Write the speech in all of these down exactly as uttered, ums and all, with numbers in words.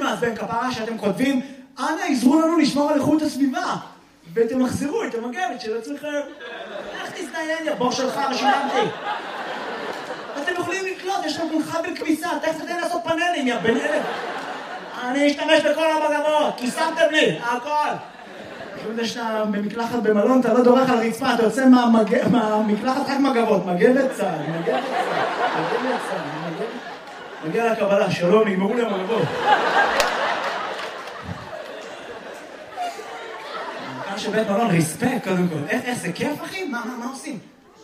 מעצבן כפרה שאתם כותבים, אנא עזרו לנו לשמור על איכות הסביבה, ותמחזרו את המגבת של עצמכם. איך תזדיין, יא בור שלך, שילמתי. אתם יכולים לקלוט, יש לכם חבל כביסה, תכף תתן לעשות פאנלים, יא בן אלף. אני אשתמש בכל המגבות, כי שמתם לי, הכל. פשוט יש שאתה במקלחת במלון, אתה לא דורך על רצפה, אתה יוצא מהמקלחת רק מגבות, מגבת צהל, מגבת צהל, מגבת צהל, מגבת... מגיע לקבלה, שלום, נגמרו לי המגבות. כאן שבית מלון, ריספקט קודם כל. איך זה כיף, אחי? מה עושים?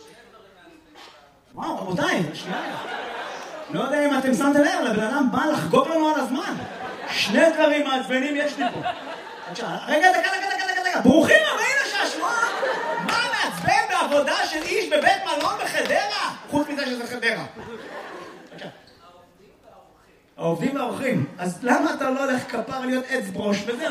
וואו, רבותיי, שנייה. לא יודע אם אתם שמתם לב, לבן אדם בא לחגוג לנו על הזמן. שני דברים מעצבנים יש לי פה. רגע, דקה, דקה, דקה, דקה, ברוכים הבאים לשעשוע. מה מעצבן בעבודה של איש בבית מלון בחדרה? חוץ מזה שזה חדרה. העובדים והאורחים. אז למה אתה לא הולך כפר להיות עץ ברוש וזהו?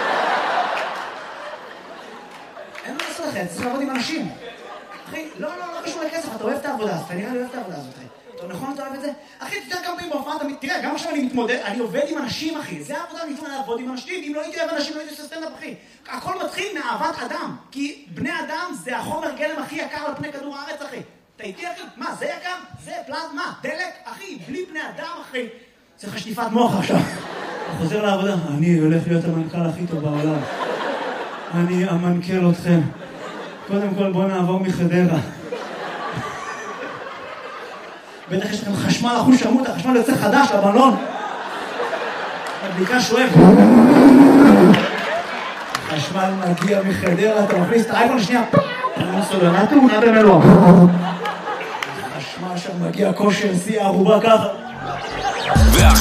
אין מה לעשות לכם, צריך לעבוד עם אנשים. אחי, לא, לא, לא קשור לכסף, אתה אוהב את העבודה הזאת, אתה נראה לי אוהב את העבודה הזאת, אחי. אתה נכון, אתה אוהב את זה? אחי, תתאר כמה פעמים בהופעה, תראה, גם עכשיו אני מתמודד, אני עובד עם אנשים, אחי. זה העבודה, אני מתמודד לעבוד עם אנשים, אם לא הייתי אוהב אנשים, לא הייתי עושה סטנדאפ, אחי. הכל מתחיל מאהבת אדם, כי בני אדם זה החומר גלם הכי יקר על פני כדור הארץ, אחי. אתה איתי, אחי? מה, זה יקר? זה פלזמה, דלק, אחי, בלי בני אדם, אחי. צריך שטיפת מוח עכשיו. הוא חוזר לעבודה. אני הולך להיות המנכ"ל הכי טוב בעולם. אני אמנכ"ל אתכם. קודם כל בוא נעבור מחדרה. בטח יש לכם חשמל אחוז שמות, החשמל יוצא חדש לבלון. הבדיקה שואב. החשמל מגיע מחדרה, אתה מכניס את האייפון שנייה. אני סולנה תאונה במלוא. החשמל שם מגיע כושר, שיא הערובה ככה.